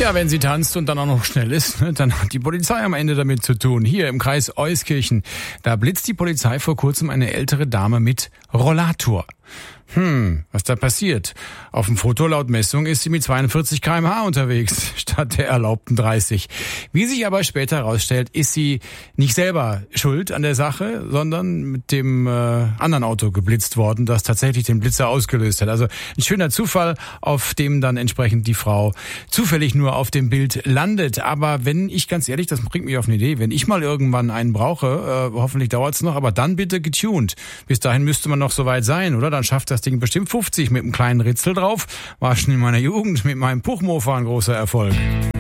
Ja, wenn sie tanzt und dann auch noch schnell ist, dann hat die Polizei am Ende damit zu tun. Hier im Kreis Euskirchen, da blitzt die Polizei vor kurzem eine ältere Dame mit Rollator. Was da passiert? Auf dem Foto laut Messung ist sie mit 42 km/h unterwegs, statt der erlaubten 30. Wie sich aber später herausstellt, ist sie nicht selber schuld an der Sache, sondern mit dem anderen Auto geblitzt worden, das tatsächlich den Blitzer ausgelöst hat. Also ein schöner Zufall, auf dem dann entsprechend die Frau zufällig nur auf dem Bild landet. Aber wenn ich, ganz ehrlich, das bringt mich auf eine Idee, wenn ich mal irgendwann einen brauche, hoffentlich dauert es noch, aber dann bitte getuned. Bis dahin müsste man noch soweit sein, oder? Dann schafft das Ding bestimmt 50 mit einem kleinen Ritzel drauf. War schon in meiner Jugend mit meinem Puchmofa ein großer Erfolg.